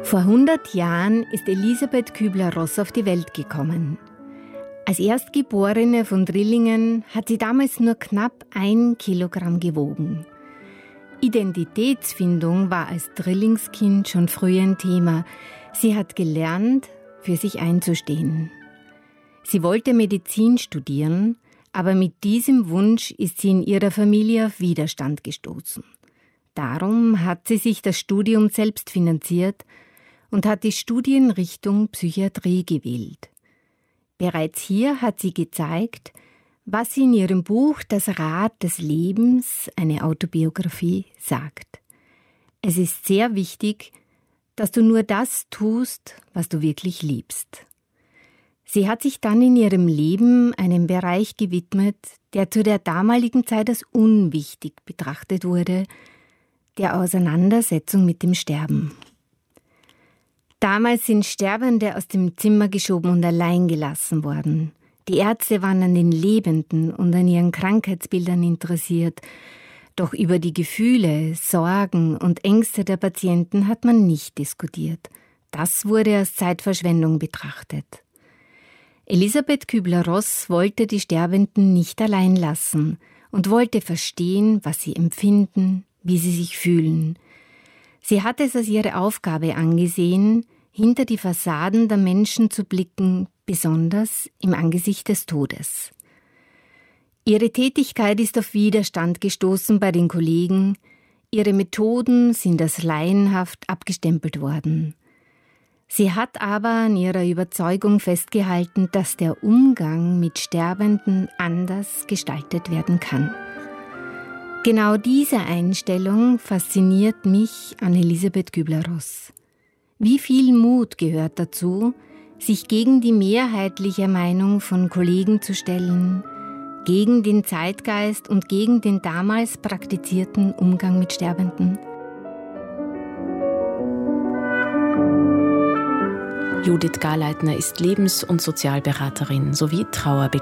Vor 100 Jahren ist Elisabeth Kübler-Ross auf die Welt gekommen. Als Erstgeborene von Drillingen hat sie damals nur knapp 1 Kilogramm gewogen. Identitätsfindung war als Drillingskind schon früh ein Thema. Sie hat gelernt, für sich einzustehen. Sie wollte Medizin studieren, aber mit diesem Wunsch ist sie in ihrer Familie auf Widerstand gestoßen. Darum hat sie sich das Studium selbst finanziert und hat die Studienrichtung Psychiatrie gewählt. Bereits hier hat sie gezeigt, was sie in ihrem Buch Das Rad des Lebens, eine Autobiografie, sagt. Es ist sehr wichtig, dass du nur das tust, was du wirklich liebst. Sie hat sich dann in ihrem Leben einem Bereich gewidmet, der zu der damaligen Zeit als unwichtig betrachtet wurde, der Auseinandersetzung mit dem Sterben. Damals sind Sterbende aus dem Zimmer geschoben und allein gelassen worden. Die Ärzte waren an den Lebenden und an ihren Krankheitsbildern interessiert. Doch über die Gefühle, Sorgen und Ängste der Patienten hat man nicht diskutiert. Das wurde als Zeitverschwendung betrachtet. Elisabeth Kübler-Ross wollte die Sterbenden nicht allein lassen und wollte verstehen, was sie empfinden, wie sie sich fühlen. Sie hat es als ihre Aufgabe angesehen, hinter die Fassaden der Menschen zu blicken, besonders im Angesicht des Todes. Ihre Tätigkeit ist auf Widerstand gestoßen bei den Kollegen. Ihre Methoden sind als laienhaft abgestempelt worden. Sie hat aber an ihrer Überzeugung festgehalten, dass der Umgang mit Sterbenden anders gestaltet werden kann. Genau diese Einstellung fasziniert mich an Elisabeth Kübler-Ross. Wie viel Mut gehört dazu, sich gegen die mehrheitliche Meinung von Kollegen zu stellen, gegen den Zeitgeist und gegen den damals praktizierten Umgang mit Sterbenden? Judith Garleitner ist Lebens- und Sozialberaterin sowie Trauerbegleiterin.